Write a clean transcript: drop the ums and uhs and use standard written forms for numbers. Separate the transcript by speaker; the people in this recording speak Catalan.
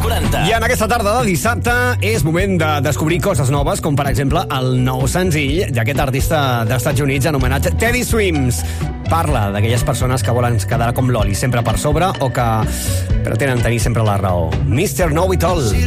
Speaker 1: 90.
Speaker 2: I en aquesta tarda de dissabte és moment de descobrir coses noves, com per exemple el nou senzill d'aquest artista d'Estats Units anomenat Teddy Swims. Parla d'aquelles persones que volen quedar com l'oli, sempre per sobre, o que pretenen tenir sempre la raó. Mr. Know-It-All.